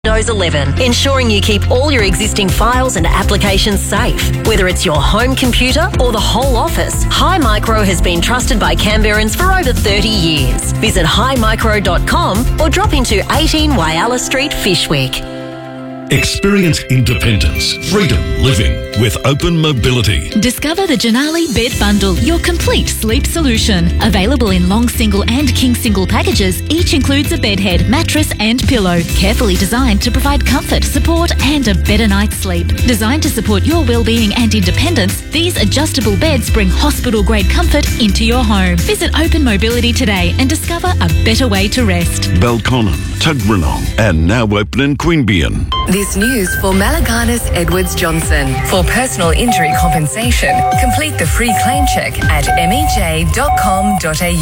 Windows 11, ensuring you keep all your existing files and applications safe. Whether it's your home computer or the whole office, HighMicro has been trusted by Canberrans for over 30 years. Visit highmicro.com or drop into 18 Whyalla Street, Fyshwick. Experience independence, freedom living with Open Mobility. Discover the Janali Bed Bundle, your complete sleep solution. Available in long single and king single packages, each includes a bed head, mattress and pillow. Carefully designed to provide comfort, support and a better night's sleep. Designed to support your well-being and independence, these adjustable beds bring hospital-grade comfort into your home. Visit Open Mobility today and discover a better way to rest. Belconnen, Tuggeranong and now open in Queanbeyan. This news for Malaganas Edwards Johnson. For personal injury compensation, complete the free claim check at mej.com.au.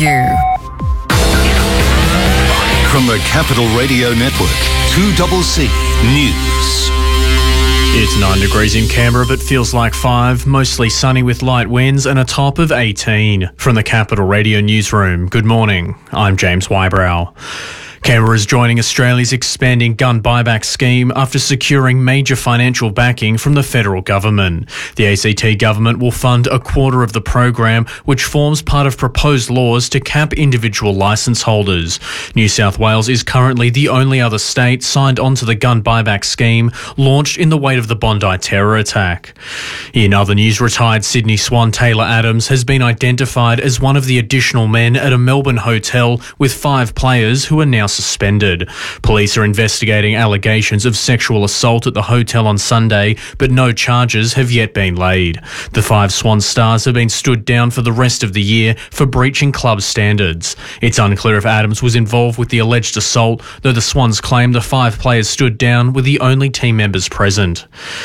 From the Capital Radio Network, 2CC News. It's 9 degrees in Canberra, but feels like 5. Mostly sunny with light winds and a top of 18. From the Capital Radio Newsroom, good morning. I'm James Wybrow. Canberra is joining Australia's expanding gun buyback scheme after securing major financial backing from the federal government. The ACT government will fund a quarter of the program, which forms part of proposed laws to cap individual licence holders. New South Wales is currently the only other state signed onto the gun buyback scheme, launched in the wake of the Bondi terror attack. In other news, retired Sydney Swan Taylor Adams has been identified as one of the additional men at a Melbourne hotel with 5 players who are now suspended. Police are investigating allegations of sexual assault at the hotel on Sunday, but no charges have yet been laid. The 5 Swan stars have been stood down for the rest of the year for breaching club standards. It's unclear if Adams was involved with the alleged assault, though the Swans claim the 5 players stood down were the only team members present.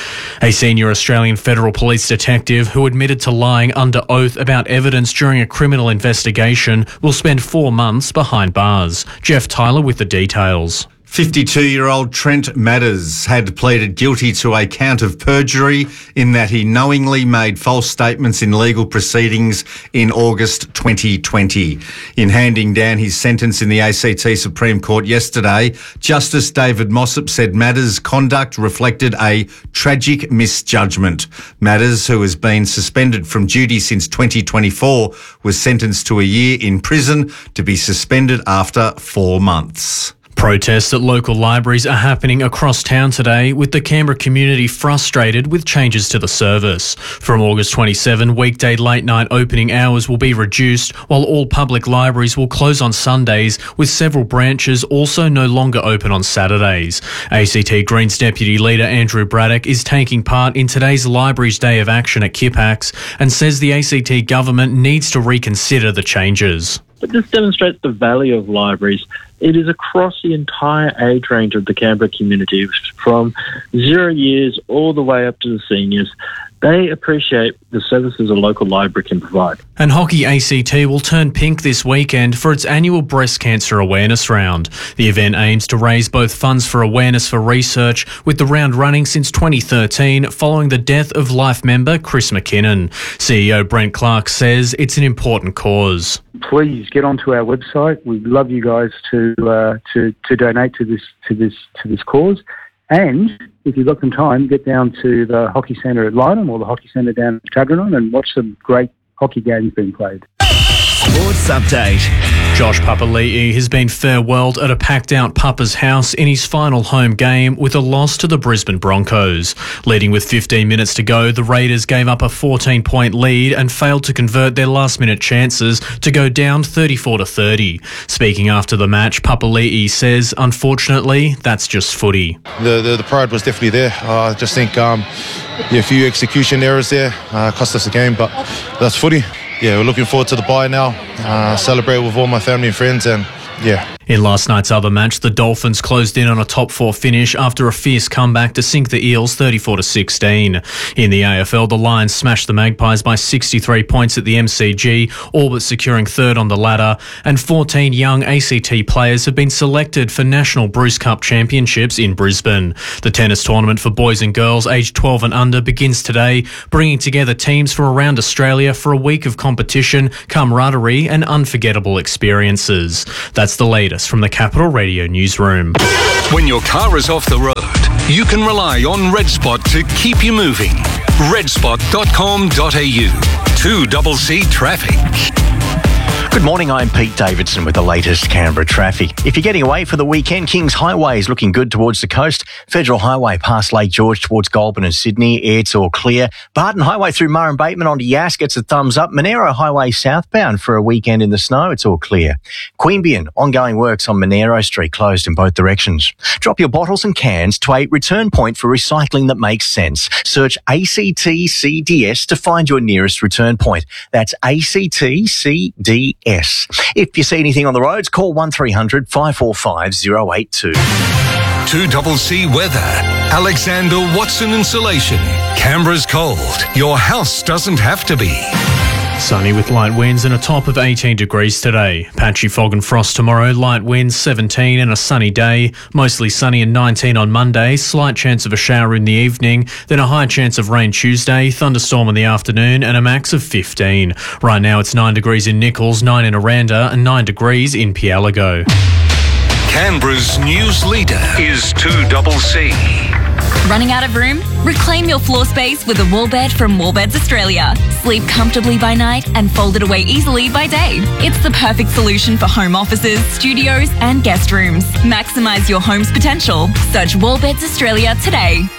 A senior Australian Federal Police detective who admitted to lying under oath about evidence during a criminal investigation will spend 4 months behind bars. Jeff Tyler with the details. 52-year-old Trent Matters had pleaded guilty to a count of perjury in that he knowingly made false statements in legal proceedings in August 2020. In handing down his sentence in the ACT Supreme Court yesterday, Justice David Mossop said Matters' conduct reflected a tragic misjudgment. Matters, who has been suspended from duty since 2024, was sentenced to a year in prison to be suspended after 4 months. Protests at local libraries are happening across town today, with the Canberra community frustrated with changes to the service. From August 27, weekday late-night opening hours will be reduced, while all public libraries will close on Sundays, with several branches also no longer open on Saturdays. ACT Greens Deputy Leader Andrew Braddock is taking part in today's Libraries Day of Action at Kippax and says the ACT government needs to reconsider the changes. But this demonstrates the value of libraries. It is across the entire age range of the Canberra community, from 0 years all the way up to the seniors. They appreciate the services a local library can provide. And Hockey ACT will turn pink this weekend for its annual breast cancer awareness round. The event aims to raise both funds for awareness for research, with the round running since 2013 following the death of Life member Chris McKinnon. CEO Brent Clark says it's an important cause. Please get onto our website. We'd love you guys to donate to this cause. And if you've got some time, get down to the Hockey Centre at Lynham or the Hockey Centre down at Tuggeranong and watch some great hockey games being played. Sports Update. Josh Papali'i has been farewelled at a packed-out Papa's house in his final home game with a loss to the Brisbane Broncos. Leading with 15 minutes to go, the Raiders gave up a 14-point lead and failed to convert their last-minute chances to go down 34-30. Speaking after the match, Papali'i says, "Unfortunately, that's just footy." The pride was definitely there. I just think a few execution errors there cost us the game, but that's footy. Yeah, we're looking forward to the bye now, celebrate with all my family and friends, and yeah. In last night's other match, the Dolphins closed in on a top 4 finish after a fierce comeback to sink the Eels 34-16. In the AFL, the Lions smashed the Magpies by 63 points at the MCG, all but securing third on the ladder, and 14 young ACT players have been selected for National Bruce Cup Championships in Brisbane. The tennis tournament for boys and girls aged 12 and under begins today, bringing together teams from around Australia for a week of competition, camaraderie and unforgettable experiences. That's the latest. latest from the Capital Radio newsroom. When your car is off the road, you can rely on RedSpot to keep you moving. redspot.com.au. 2CC Traffic. Good morning, I'm Pete Davidson with the latest Canberra traffic. If you're getting away for the weekend, Kings Highway is looking good towards the coast. Federal Highway past Lake George towards Goulburn and Sydney, it's all clear. Barton Highway through Murray Bateman onto Yass gets a thumbs up. Monero Highway southbound for a weekend in the snow, it's all clear. Queanbeyan, ongoing works on Monero Street closed in both directions. Drop your bottles and cans to a return point for recycling that makes sense. Search ACT-CDS to find your nearest return point. That's ACT-CDS. If you see anything on the roads, call 1300 545 082. 2CC Weather. Alexander Watson Insulation. Canberra's cold. Your house doesn't have to be. Sunny with light winds and a top of 18 degrees today. Patchy fog and frost tomorrow, light winds 17 and a sunny day. Mostly sunny and 19 on Monday, slight chance of a shower in the evening, then a high chance of rain Tuesday, thunderstorm in the afternoon and a max of 15. Right now it's 9 degrees in Nichols, 9 in Aranda and 9 degrees in Pielago. Canberra's news leader is 2CC. Running out of room? Reclaim your floor space with a wall bed from Wallbeds Australia. Sleep comfortably by night and fold it away easily by day. It's the perfect solution for home offices, studios and guest rooms. Maximise your home's potential. Search Wallbeds Australia today.